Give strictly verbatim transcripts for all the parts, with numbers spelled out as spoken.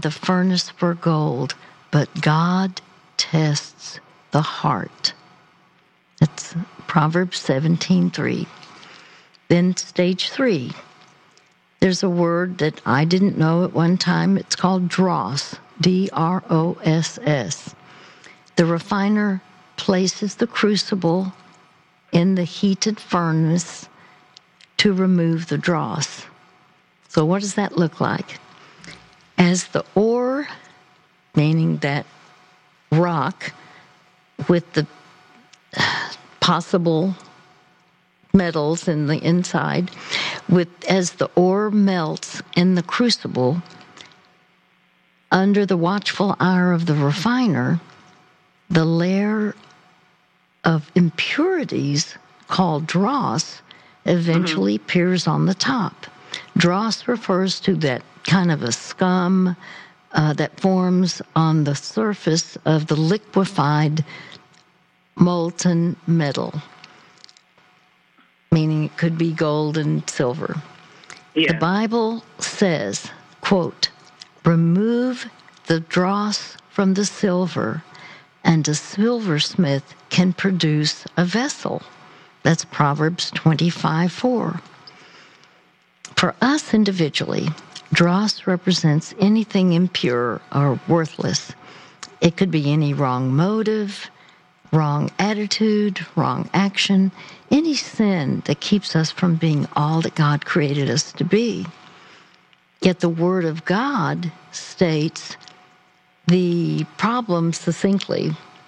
the furnace for gold, but God tests the heart. That's Proverbs seventeen three. Then stage three. There's a word that I didn't know at one time. It's called dross, D R O S S. The refiner places the crucible in the heated furnace to remove the dross. So what does that look like? As the ore, meaning that rock with the possible metals in the inside, with as the ore melts in the crucible, under the watchful eye of the refiner, the layer of impurities called dross eventually mm-hmm. appears on the top. Dross refers to that kind of a scum uh, that forms on the surface of the liquefied molten metal, meaning it could be gold and silver. Yeah. The Bible says, quote, remove the dross from the silver, and a silversmith can produce a vessel. That's Proverbs twenty-five four. For us individually, dross represents anything impure or worthless. It could be any wrong motive, wrong attitude, wrong action, any sin that keeps us from being all that God created us to be. Yet the Word of God states the problem succinctly,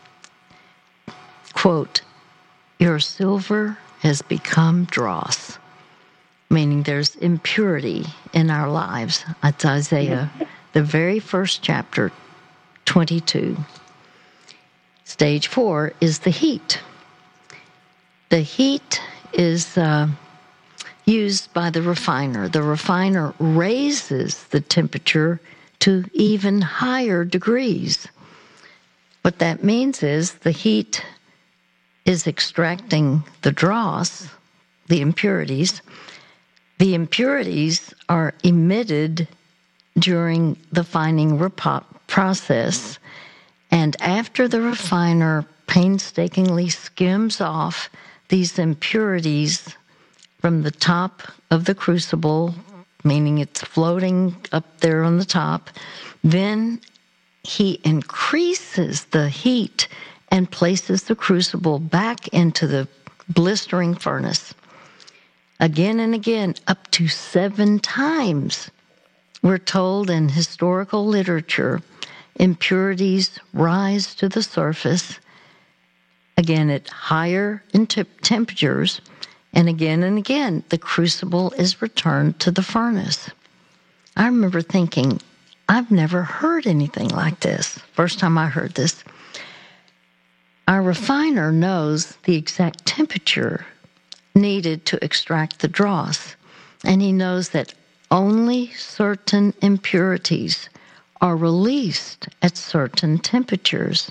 quote, your silver has become dross, meaning there's impurity in our lives. That's Isaiah, the very first chapter, twenty-two. Stage four is the heat. The heat is uh, used by the refiner. The refiner raises the temperature to even higher degrees. What that means is the heat is extracting the dross, the impurities. The impurities are emitted during the fining repo- process, and after the refiner painstakingly skims off these impurities from the top of the crucible, meaning it's floating up there on the top, then he increases the heat and places the crucible back into the blistering furnace. Again and again, up to seven times, we're told in historical literature, impurities rise to the surface, again at higher temperatures, and again and again, the crucible is returned to the furnace. I remember thinking, I've never heard anything like this. First time I heard this. Our refiner knows the exact temperature needed to extract the dross, and he knows that only certain impurities are released at certain temperatures.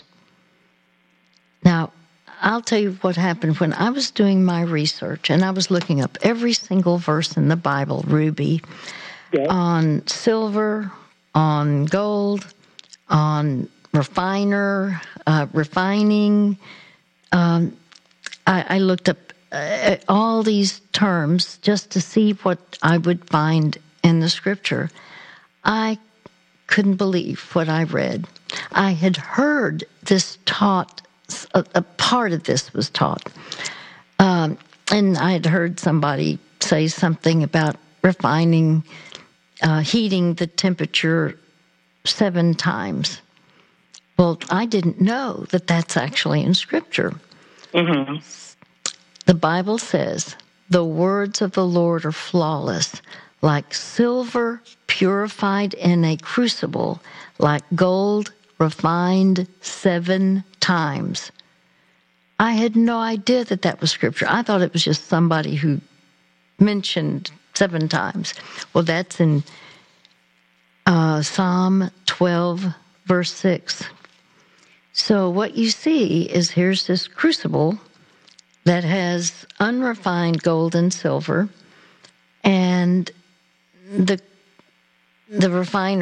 Now, I'll tell you what happened when I was doing my research, and I was looking up every single verse in the Bible, Ruby, yeah. on silver, on gold, on refiner, uh, refining. Um, I, I looked up uh, all these terms just to see what I would find in the Scripture. I couldn't believe what I read. I had heard this taught. A, a part of this was taught. Um, and I had heard somebody say something about refining, uh, heating the temperature seven times. Well, I didn't know that that's actually in Scripture. Mm-hmm. The Bible says, the words of the Lord are flawless, like silver purified in a crucible, like gold refined seven times. I had no idea that that was Scripture. I thought it was just somebody who mentioned seven times. Well, that's in uh, Psalm twelve, verse six. So what you see is here's this crucible that has unrefined gold and silver, and the the refiner